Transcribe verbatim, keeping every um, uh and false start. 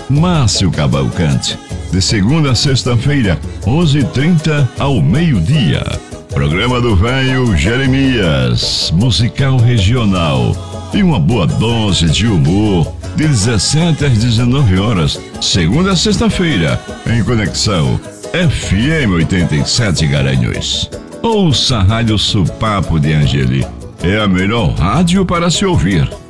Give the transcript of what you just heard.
Márcio Cavalcante. De segunda a sexta-feira, onze e trinta ao meio-dia. Programa do Velho Jeremias, musical regional. E uma boa dose de humor, de dezessete às dezenove horas, segunda a sexta-feira, em Conexão F M oitenta e sete Garanhuns. Ouça a Rádio Supapo de Angeli. É a melhor rádio para se ouvir.